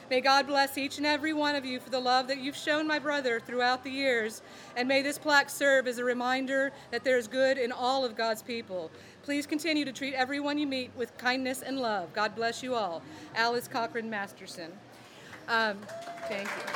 May God bless each and every one of you for the love that you've shown my brother throughout the years, and may this plaque serve as a reminder that there is good in all of God's people. Please continue to treat everyone you meet with kindness and love. God bless you all. Alice Cochran Masterson. Thank you.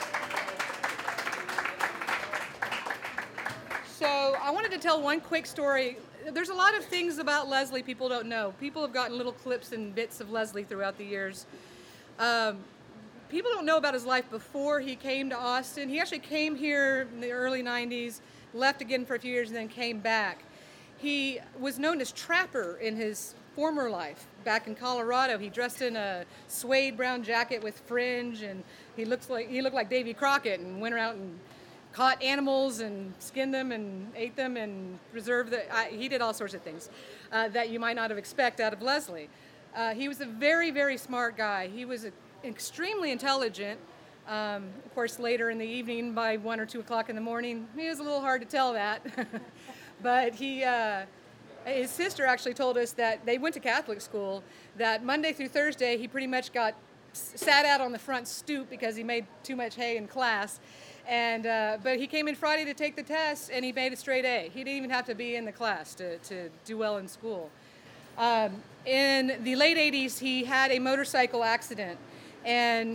So I wanted to tell one quick story. There's a lot of things about Leslie people don't know. People have gotten little clips and bits of Leslie throughout the years. People don't know about his life before he came to Austin. He actually came here in the early 90s, left again for a few years, and then came back. He was known as Trapper in his former life. Back in Colorado, he dressed in a suede brown jacket with fringe, and he looked like Davy Crockett, and went around and caught animals and skinned them and ate them and preserved them. He did all sorts of things that you might not have expected out of Leslie. He was a very, very smart guy. He was extremely intelligent. Of course, later in the evening, by 1 or 2 o'clock in the morning, it was a little hard to tell that. But his sister actually told us that they went to Catholic school, that Monday through Thursday, he pretty much sat out on the front stoop because he made too much hay in class. But he came in Friday to take the test, and he made a straight A. He didn't even have to be in the class to do well in school. In the late 80s, he had a motorcycle accident, and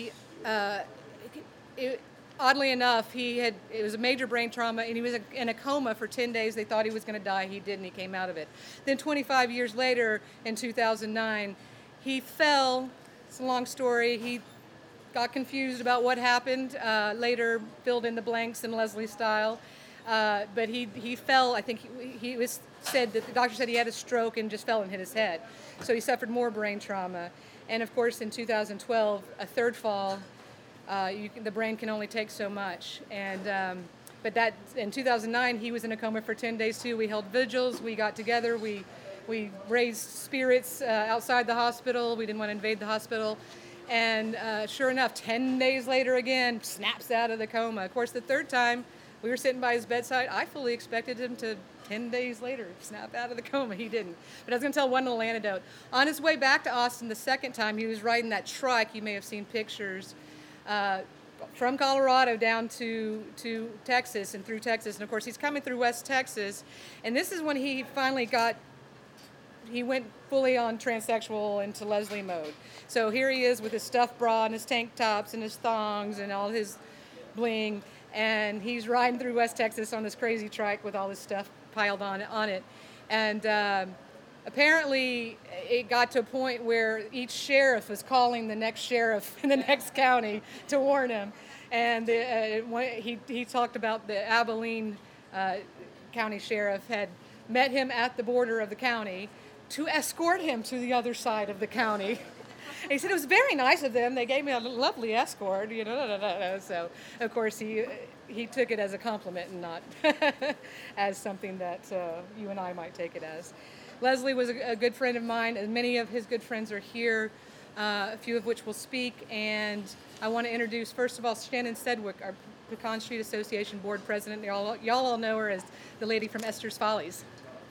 oddly enough, it was a major brain trauma, and he was in a coma for 10 days. They thought he was going to die. He didn't. He came out of it. Then 25 years later, in 2009, he fell. It's a long story. He got confused about what happened, later filled in the blanks in Leslie style. But he fell. I think the doctor said he had a stroke and just fell and hit his head. So he suffered more brain trauma. And of course, in 2012, a third fall. The brain can only take so much. But that in 2009, he was in a coma for 10 days too. We held vigils. We got together. We raised spirits outside the hospital. We didn't want to invade the hospital. And sure enough, 10 days later again, snaps out of the coma. Of course, the third time, we were sitting by his bedside. I fully expected him to, 10 days later, snap out of the coma. He didn't. But I was going to tell one little anecdote. On his way back to Austin the second time, he was riding that trike. You may have seen pictures from Colorado down to Texas and through Texas. And, of course, he's coming through West Texas. And this is when he finally went fully on transsexual into Leslie mode. So here he is with his stuffed bra and his tank tops and his thongs and all his bling. And he's riding through West Texas on this crazy trike with all this stuff piled on it. And apparently it got to a point where each sheriff was calling the next sheriff in the next county to warn him. And he talked about the Abilene county sheriff had met him at the border of the county to escort him to the other side of the county. And he said it was very nice of them. They gave me a lovely escort, So, of course, he took it as a compliment and not as something that you and I might take it as. Leslie was a good friend of mine, and many of his good friends are here, a few of which will speak. And I want to introduce, first of all, Shannon Sedgwick, our Pecan Street Association board president. Y'all all know her as the lady from Esther's Follies.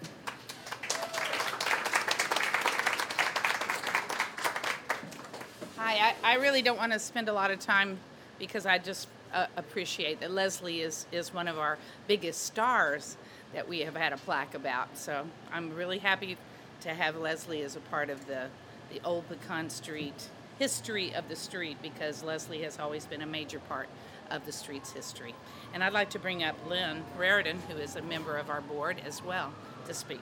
Hi, I really don't want to spend a lot of time because I just appreciate that Leslie is one of our biggest stars that we have had a plaque about. So I'm really happy to have Leslie as a part of the old Pecan Street history of the street, because Leslie has always been a major part of the street's history. And I'd like to bring up Lynn Raridan, who is a member of our board as well, to speak.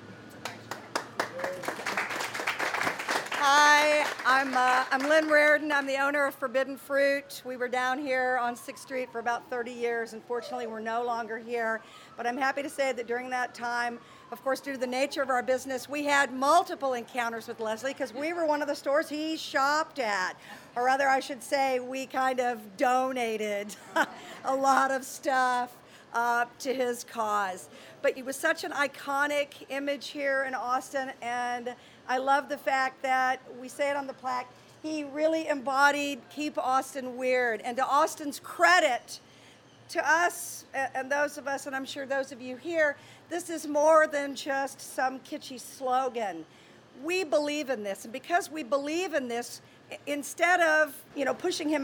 Hi, I'm Lynn Raridan. I'm the owner of Forbidden Fruit. We were down here on 6th Street for about 30 years. Unfortunately, we're no longer here. But I'm happy to say that during that time, of course, due to the nature of our business, we had multiple encounters with Leslie because we were one of the stores he shopped at. Or rather, I should say, we kind of donated a lot of stuff to his cause. But he was such an iconic image here in Austin, and I love the fact that we say it on the plaque, he really embodied Keep Austin Weird. And to Austin's credit, to us and those of us, and I'm sure those of you here, this is more than just some kitschy slogan. We believe in this, and because we believe in this, instead of pushing him